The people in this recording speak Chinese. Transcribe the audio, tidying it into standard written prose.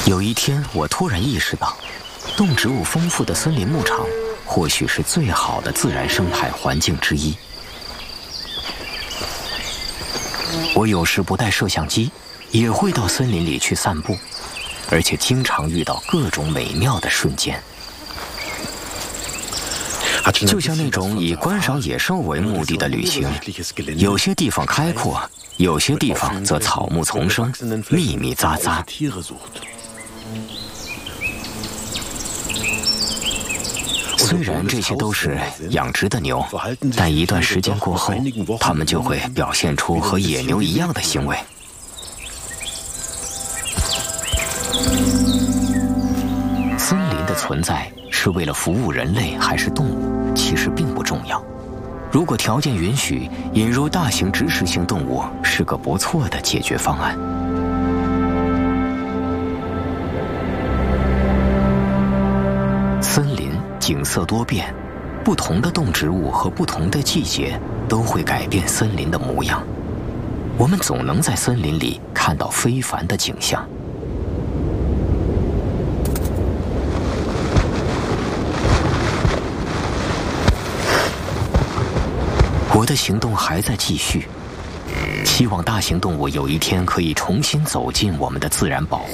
有一天，我突然意识到，动植物丰富的森林牧场，或许是最好的自然生态环境之一。我有时不带摄像机，也会到森林里去散步，而且经常遇到各种美妙的瞬间。就像那种以观赏野兽为目的的旅行，有些地方开阔，有些地方则草木丛生，密密匝匝。虽然这些都是养殖的牛，但一段时间过后，它们就会表现出和野牛一样的行为。森林的存在是为了服务人类还是动物，其实并不重要。如果条件允许，引入大型植食性动物是个不错的解决方案。森林景色多变，不同的动植物和不同的季节都会改变森林的模样。我们总能在森林里看到非凡的景象。我的行动还在继续，希望大型动物有一天可以重新走进我们的自然保护